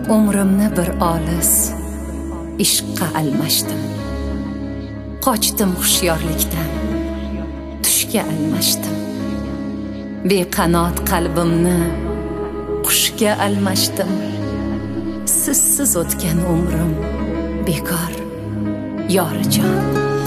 Umrimni bir olis ishqqa almashdim. Qochdim hushyorlikdan, tushga almashdim. Beqanot qalbimni qushga almashdim. Sizsiz o'tgan umrim bekor, yorijon.